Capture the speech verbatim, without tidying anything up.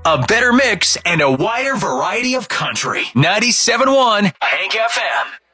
A better mix and a wider variety of country. ninety-seven point one Hank F M.